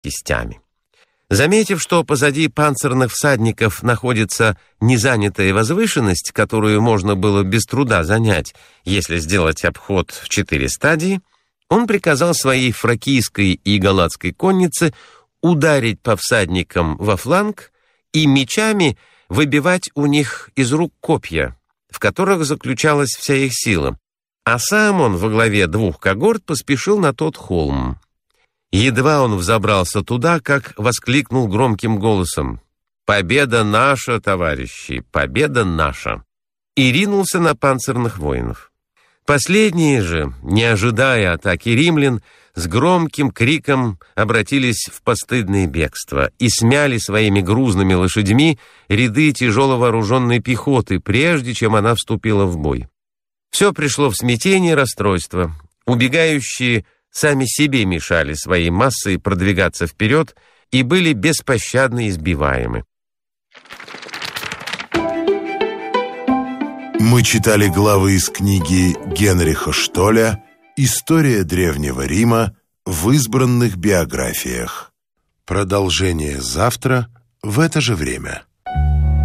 кистями. Заметив, что позади панцирных всадников находится незанятая возвышенность, которую можно было без труда занять, если сделать обход в 4 стадии, он приказал своей фракийской и галатской коннице ударить по всадникам во фланг и мечами выбивать у них из рук копья, в которых заключалась вся их сила, а сам он во главе 2 когорт поспешил на тот холм. Едва он взобрался туда, как воскликнул громким голосом: «Победа наша, товарищи, победа наша!» и ринулся на панцирных воинов. Последние же, не ожидая атаки римлян, с громким криком обратились в постыдное бегство и смяли своими грузными лошадьми ряды тяжело вооруженной пехоты, прежде чем она вступила в бой. Все пришло в смятение и расстройство. Убегающие сами себе мешали своей массой продвигаться вперед и были беспощадно избиваемы. Мы читали главы из книги Генриха Штоля «История Древнего Рима в избранных биографиях». Продолжение завтра в это же время.